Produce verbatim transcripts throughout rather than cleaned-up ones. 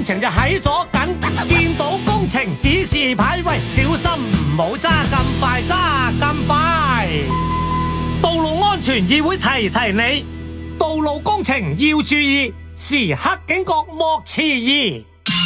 程就喺左近，見到工程指示牌，喂，小心唔好揸咁快，揸咁快。道路安全議會提提你，道路工程要注意，時刻警覺莫遲疑。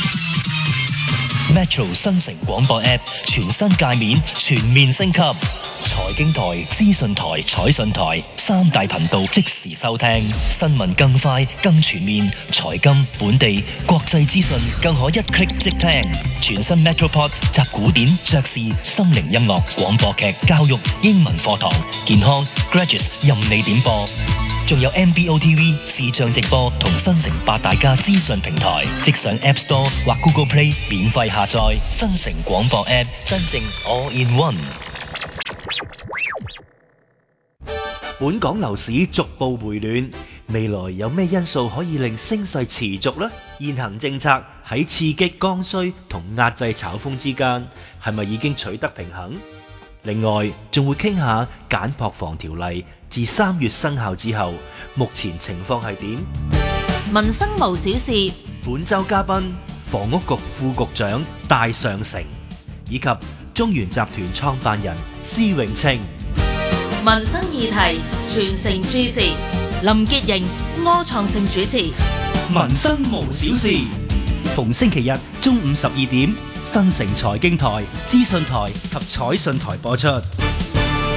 Metro 新城廣播 App 全新界面全面升級，財經台、資訊台、彩訊台三大頻道即時收聽，新聞更快更全面，財金、本地、國際資訊更可一 click 即聽。全新 Metropod 集古典、爵士、心靈音樂、廣播劇、教育、英文課堂、健康、Graduates 任你點播。仲有 M B O T V 視像直播同新城八大家資訊平台，即上 App Store 或 Google Play 免費下載新城廣播 App， 真正 All in One。 本港樓市逐步回暖，未來有咩因素可以令升勢持續呢？現行政策喺刺激剛需同壓制炒風之間，係咪已經取得平衡？另外，仲會傾下簡樸房條例自三月生效之後，目前情況係點？ 民生無小事。 本週嘉賓，房屋局副局長戴尚成，以及中原集團創辦人施永青。 民生議題，全城注視。林潔瑩、柯創盛主持。 民生無小事，逢星期日中午十二點，新城財經台、資訊台及彩訊台播出。